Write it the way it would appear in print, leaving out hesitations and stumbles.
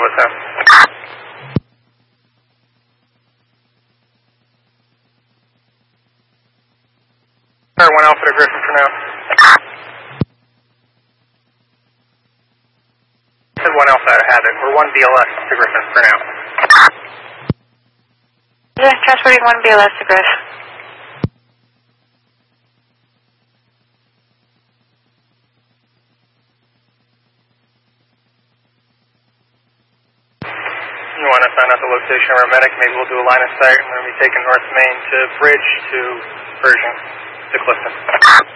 what's up? Alright, 1 Alpha to Griffin for now. This is 1 Alpha out of Habit. We're 1 BLS to Griffin for now. Yeah, transporting 1 BLS to Griffin. You want to find out the location of our medic? Maybe we'll do a line of sight and we'll be taking North Main to Bridge to Pershing to Clifton.